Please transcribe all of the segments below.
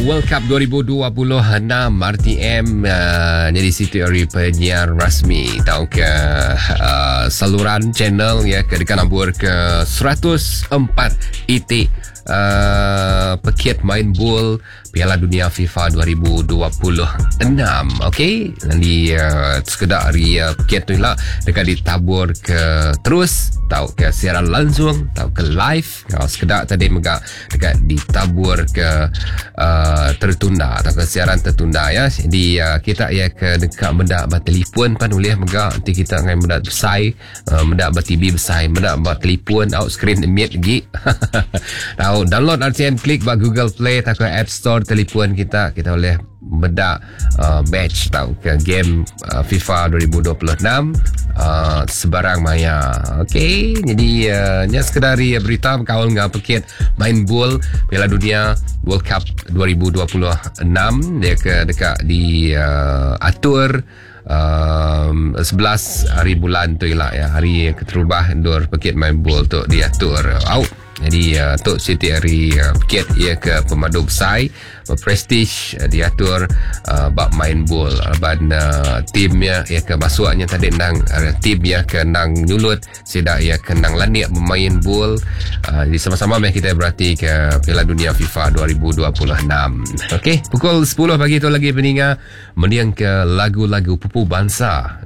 World Cup 2026 RTM jadi situ penyiar rasmi tahu ke saluran channel ya ke dekat nombor ke 104 itik paket main bola Piala Dunia FIFA 2026. Okey, nanti sekedar hari paket tu lah dekat ditabur ke terus tahu ke siaran langsung, tahu ke live, sekedar tadi megak dekat ditabur ke tertunda atau ke siaran tertunda ya. Jadi kita ya ke dekat benda telefon pan boleh megak nanti kita akan benda besai, benda TV besai, benda telefon out screen emit lagi. Tahu download RTM klik ba Google Play atau ke App Store telefon kita boleh benda match tahu ke game FIFA 2026 sebarang maya. Okey, jadi nya sekedar berita kawal ngah paket main bola Piala Dunia World Cup 2026 dia ke dekat di atur 11 hari bulan tu lah ya, hari yang keterubah dor paket main bola tu diatur out. Jadi tok Siti hari paket ia ke pemadu besar prestige diatur bab main bola ban timnya ia ke masuknya tadi nang tim ia ke nang nyulut sedak ia ke nang laniak bermain bola. Jadi sama-sama kita berarti ke Piala Dunia FIFA 2026. Okey, pukul 10 pagi tu lagi peninga mendiang ke lagu-lagu pupu bangsa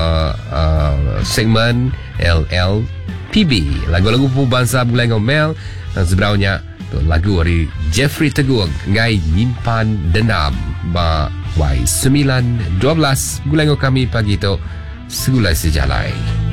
segmen LLPB, lagu-lagu pupu bangsa mulai ngomel dan sebenarnya tu lagu dari Jeffrey Teguh ngai nyimpan dendam ba Y912 gulengo kami pagi tu segulai sejalai.